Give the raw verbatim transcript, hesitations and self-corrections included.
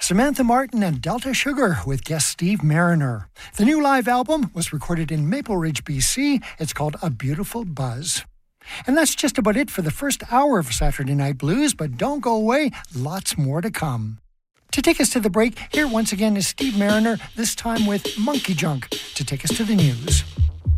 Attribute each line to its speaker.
Speaker 1: Samantha Martin and Delta Sugar with guest Steve Mariner. The new live album was recorded in Maple Ridge, B C. It's called A Beautiful Buzz. And that's just about it for the first hour of Saturday Night Blues, but don't go away, lots more to come. To take us to the break, here once again is Steve Mariner, this time with Monkey Junk, to take us to the news.